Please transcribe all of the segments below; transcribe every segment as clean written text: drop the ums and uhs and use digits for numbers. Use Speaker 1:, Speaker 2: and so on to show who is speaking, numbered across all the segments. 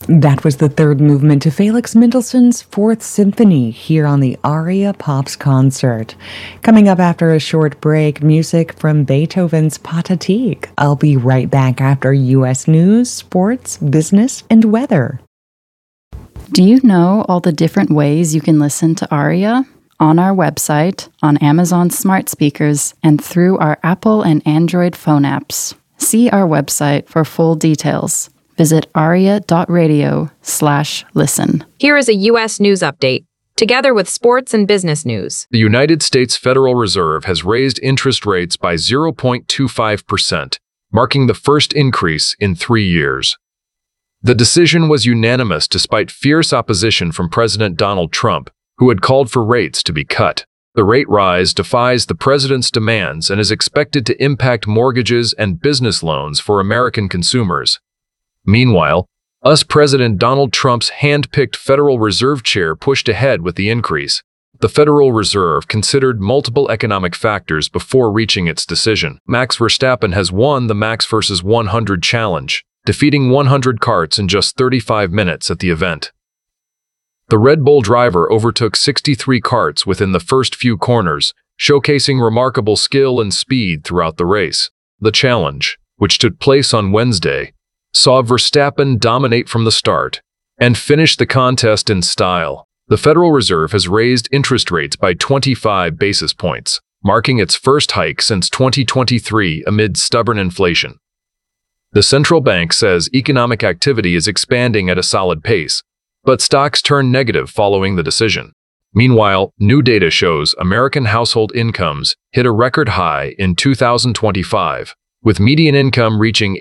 Speaker 1: That was the third movement to Felix Mendelssohn's Fourth Symphony here on the Aria Pops concert. Coming up after a short break, music from Beethoven's Pathetique. I'll be right back after U.S. news, sports, business, and weather.
Speaker 2: Do you know all the different ways you can listen to Aria? On our website, on Amazon smart speakers, and through our Apple and Android phone apps. See our website for full details. Visit aria.radio/listen.
Speaker 3: Here is a U.S. news update, together with sports and business news.
Speaker 4: The United States Federal Reserve has raised interest rates by 0.25%, marking the first increase in 3 years. The decision was unanimous despite fierce opposition from President Donald Trump, who had called for rates to be cut. The rate rise defies the president's demands and is expected to impact mortgages and business loans for American consumers. Meanwhile, US President Donald Trump's hand-picked Federal Reserve chair pushed ahead with the increase. The Federal Reserve considered multiple economic factors before reaching its decision. Max Verstappen has won the Max vs. 100 challenge, defeating 100 karts in just 35 minutes at the event. The Red Bull driver overtook 63 karts within the first few corners, showcasing remarkable skill and speed throughout the race. The challenge, which took place on Wednesday, saw Verstappen dominate from the start and finish the contest in style. The Federal Reserve has raised interest rates by 25 basis points, marking its first hike since 2023 amid stubborn inflation. The central bank says economic activity is expanding at a solid pace, but stocks turned negative following the decision. Meanwhile, new data shows American household incomes hit a record high in 2025, with median income reaching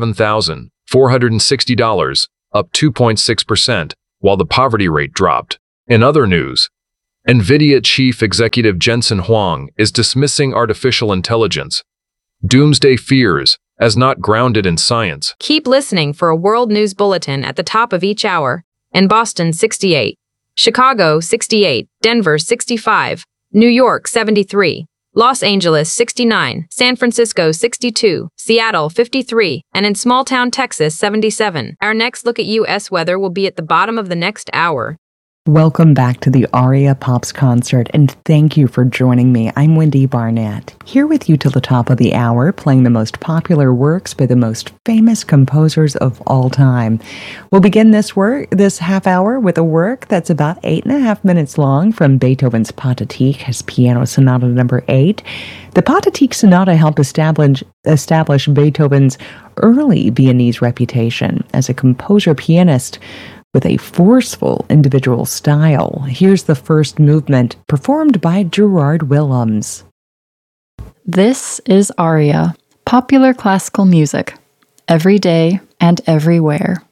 Speaker 4: $87,460, up 2.6%, while the poverty rate dropped. In other news, NVIDIA chief executive Jensen Huang is dismissing artificial intelligence doomsday fears as not grounded in science.
Speaker 3: Keep listening for a world news bulletin at the top of each hour. In Boston, 68, Chicago, 68, Denver, 65, New York, 73, Los Angeles, 69, San Francisco, 62, Seattle, 53, and in small-town Texas, 77. Our next look at U.S. weather will be at the bottom of the next hour.
Speaker 1: Welcome back to the Aria Pops concert, and thank you for joining me. I'm Wendy Barnett, here with you till the top of the hour, playing the most popular works by the most famous composers of all time. We'll begin this half hour with a work that's about 8.5 minutes long from Beethoven's Pathetique, his Piano Sonata No. 8. The Pathetique Sonata helped establish Beethoven's early Viennese reputation as a composer-pianist with a forceful individual style. Here's the first movement, performed by Gerard Willems.
Speaker 2: This is Aria, popular classical music, every day and everywhere.